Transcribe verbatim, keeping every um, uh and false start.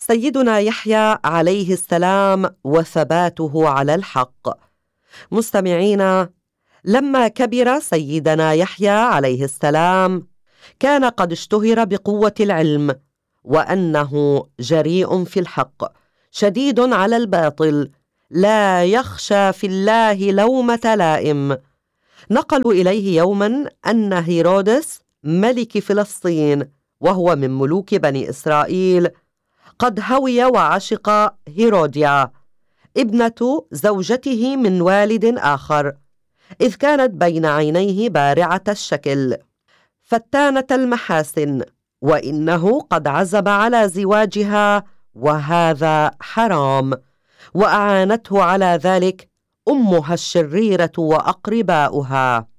سيدنا يحيى عليه السلام وثباته على الحق. مستمعينا، لما كبر سيدنا يحيى عليه السلام كان قد اشتهر بقوة العلم، وأنه جريء في الحق، شديد على الباطل، لا يخشى في الله لومة لائم. نقلوا إليه يوما أن هيرودس ملك فلسطين، وهو من ملوك بني إسرائيل، قد هوي وعشق هيروديا ابنة زوجته من والد آخر، إذ كانت بين عينيه بارعة الشكل فتانة المحاسن، وإنه قد عزم على زواجها، وهذا حرام، وأعانته على ذلك أمها الشريرة وأقرباؤها.